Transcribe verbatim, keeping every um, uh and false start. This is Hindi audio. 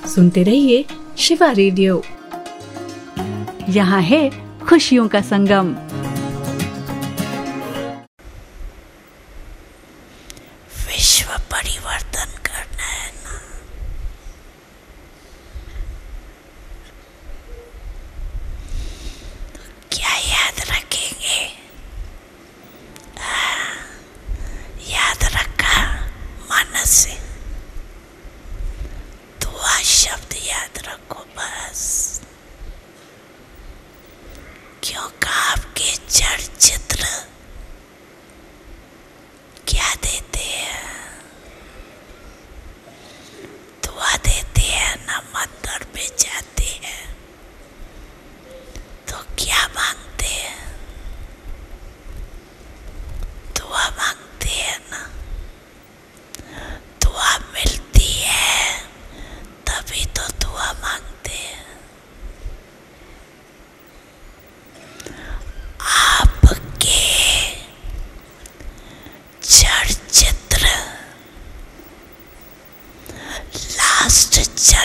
सुनते रहिए शिवा रेडियो। यहाँ है खुशियों का संगम। विश्व परिवर्तन करना है ना, क्या याद रखेंगे? आ, याद रखा मन से, दुआ शब्द याद रखो बस, क्योंकि आपके जड़ चित्र क्या देते हैं? दुआ देते हैं ना, मंदिर पे जाते हैं तो क्या मांगते हैं? दुआ मांगते हैं ना, दुआ मिलती है तभी तो दुआ मांगते हैं। आपके जड़ चित्र लास्ट